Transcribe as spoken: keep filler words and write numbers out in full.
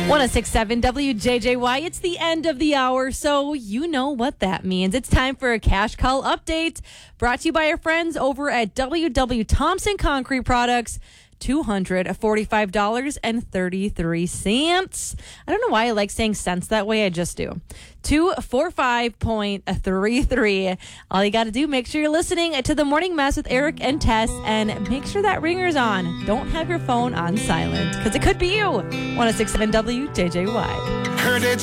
one oh six point seven W J J Y. It's the end of the hour, so you know what that means. It's time for a cash call update brought to you by our friends over at W W Thompson Concrete Products. two hundred forty-five dollars and thirty-three cents. I don't know why I like saying cents that way. I just do. two forty-five point three three. All you got to do, make sure you're listening to the Morning Mess with Eric and Tess, and make sure that ringer's on. Don't have your phone on silent, because it could be you. one oh six point seven W J J Y. Heard it